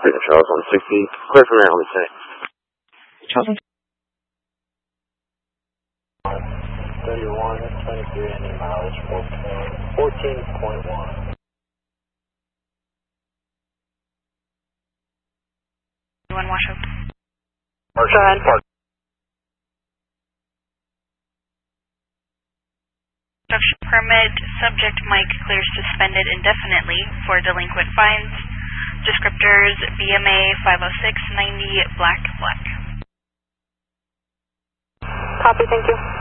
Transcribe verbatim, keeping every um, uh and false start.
Charles one sixty, clear from Maryland, say. Charles thirty-one, twenty-three, any mileage, fourteen point one. One wash up. Go ahead. Construction permit, subject Mike clears suspended indefinitely for delinquent fines. Descriptors B M A five oh six ninety black black. Copy, thank you.